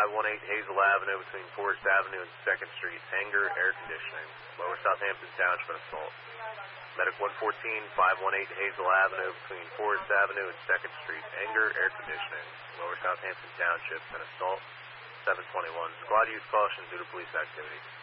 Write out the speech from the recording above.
Hazel Avenue between Forest Avenue and 2nd Street. Anger, air conditioning. Lower Southampton Township, an assault. Medic 114, 518 Hazel Avenue between Forest Avenue and 2nd Street. Anger, air conditioning. Lower Southampton Township, an assault. 721. Squad use caution due to police activity.